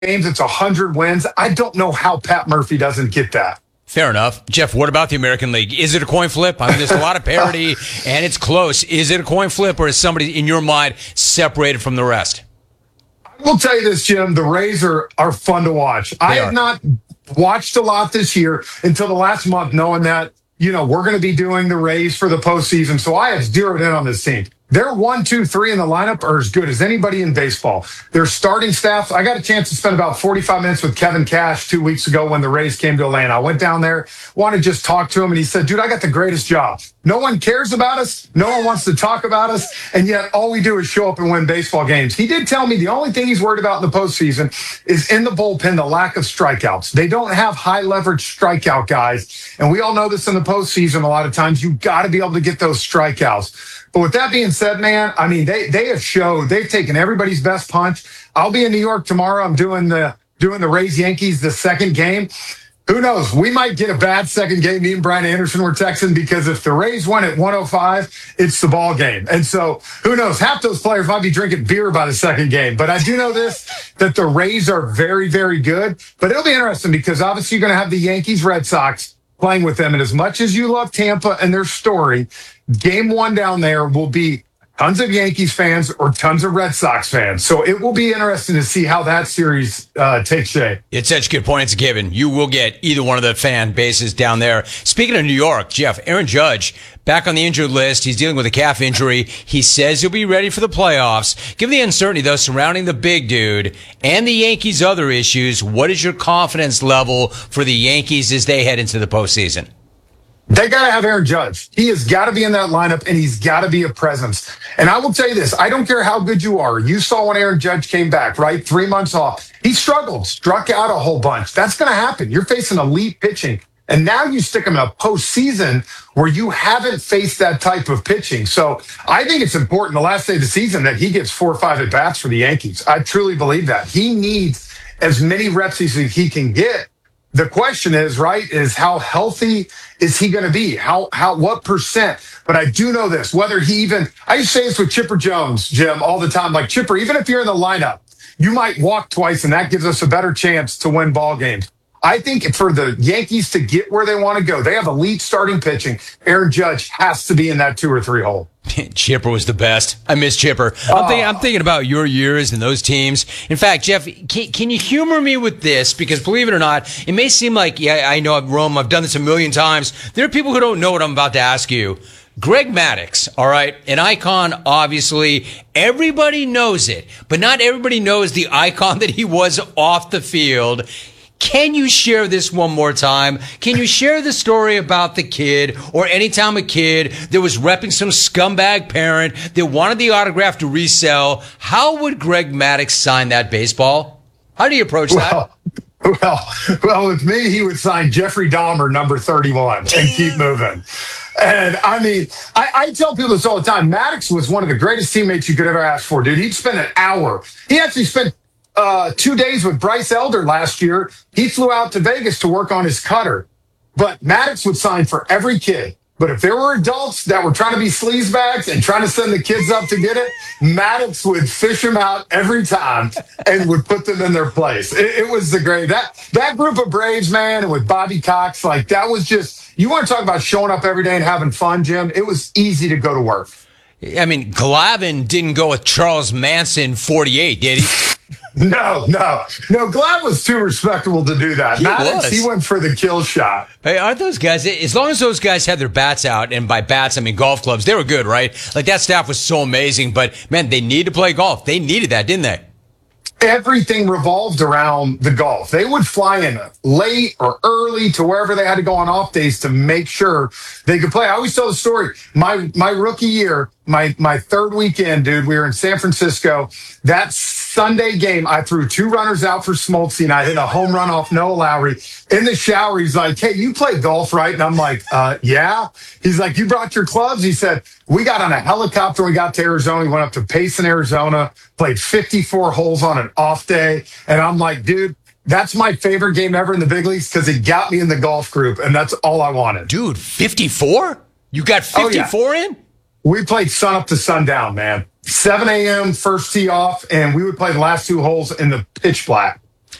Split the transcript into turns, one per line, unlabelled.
games, it's 100 wins. I don't know how Pat Murphy doesn't get that.
Fair enough. Jeff, what about the American League? Is it a coin flip? I mean, there's a lot of parity, and it's close. Is it a coin flip, or is somebody in your mind separated from the rest?
I will tell you this, Jim. The Rays are fun to watch. I have not watched a lot this year until the last month, knowing that, we're going to be doing the Rays for the postseason. So I have zeroed in on this team. Their 1, 2, 3 in the lineup are as good as anybody in baseball. Their starting staff, I got a chance to spend about 45 minutes with Kevin Cash 2 weeks ago when the Rays came to Atlanta. I went down there, wanted to just talk to him, and he said, dude, I got the greatest job. No one cares about us. No one wants to talk about us. And yet all we do is show up and win baseball games. He did tell me the only thing he's worried about in the postseason is in the bullpen, the lack of strikeouts. They don't have high leverage strikeout guys. And we all know this in the postseason. A lot of times you got to be able to get those strikeouts. But with that being said, man, I mean, they have showed they've taken everybody's best punch. I'll be in New York tomorrow. I'm doing the Rays Yankees, the second game. Who knows? We might get a bad second game. Me and Brian Anderson were texting because if the Rays win at 105, it's the ball game. And so who knows? Half those players might be drinking beer by the second game. But I do know this, that the Rays are very, very good. But it'll be interesting because obviously you're going to have the Yankees, Red Sox playing with them. And as much as you love Tampa and their story, game one down there will be tons of Yankees fans or tons of Red Sox fans. So it will be interesting to see how that series takes shape.
It's such a good point. It's a given. You will get either one of the fan bases down there. Speaking of New York, Jeff, Aaron Judge, back on the injured list. He's dealing with a calf injury. He says he'll be ready for the playoffs. Given the uncertainty, though, surrounding the big dude and the Yankees' other issues, what is your confidence level for the Yankees as they head into the postseason?
They got to have Aaron Judge. He has got to be in that lineup, and he's got to be a presence. And I will tell you this, I don't care how good you are. You saw when Aaron Judge came back, right? 3 months off. He struggled, struck out a whole bunch. That's going to happen. You're facing elite pitching. And now you stick him in a postseason where you haven't faced that type of pitching. So I think it's important the last day of the season that he gets 4 or 5 at-bats for the Yankees. I truly believe that. He needs as many reps as he can get. The question is, right, is how healthy is he going to be? What percent? But I do know this, I used to say this with Chipper Jones, Jim, all the time. Like, Chipper, even if you're in the lineup, you might walk twice, and that gives us a better chance to win ball games. I think for the Yankees to get where they want to go, they have elite starting pitching. Aaron Judge has to be in that 2 or 3 hole.
Chipper was the best. I miss Chipper. I'm thinking about your years and those teams. In fact, Jeff, can you humor me with this? Because believe it or not, it may seem like, yeah, I know Rome, I've done this a million times. There are people who don't know what I'm about to ask you. Greg Maddux, all right, an icon, obviously. Everybody knows it, but not everybody knows the icon that he was off the field. Can you share this one more time? Can you share the story about the kid, or anytime a kid that was repping some scumbag parent that wanted the autograph to resell? How would Greg Maddux sign that baseball? How do you approach that?
Well, with me, he would sign Jeffrey Dahmer, number 31, and keep moving. And I mean, I tell people this all the time. Maddux was one of the greatest teammates you could ever ask for, dude. He'd spend an hour. He actually spent 2 days with Bryce Elder last year. He flew out to Vegas to work on his cutter. But Maddux would sign for every kid. But if there were adults that were trying to be sleazebags and trying to send the kids up to get it, Maddux would fish them out every time and would put them in their place. It was the great. That group of Braves, man, and with Bobby Cox, like, that was just, you want to talk about showing up every day and having fun, Jim? It was easy to go to work.
I mean, Glavine didn't go with Charles Manson 48, did he?
No. Glad was too respectable to do that. He went for the kill shot.
Hey, aren't those guys, as long as those guys had their bats out, and by bats, I mean golf clubs, they were good, right? Like, that staff was so amazing, but man, they need to play golf. They needed that, didn't they?
Everything revolved around the golf. They would fly in late or early to wherever they had to go on off days to make sure they could play. I always tell the story. My rookie year, my third weekend, dude, we were in San Francisco. That Sunday game, I threw 2 runners out for Smoltz, and I hit a home run off Noah Lowry. In the shower, he's like, hey, you play golf, right? And I'm like, yeah. He's like, you brought your clubs? He said, we got on a helicopter when we got to Arizona. We went up to Payson, Arizona, played 54 holes on an off day. And I'm like, dude, that's my favorite game ever in the big leagues because it got me in the golf group, and that's all I wanted.
Dude, 54? You got 54 in?
We played sun up to sundown, man. 7 a.m. first tee off, and we would play the last 2 holes in the pitch black.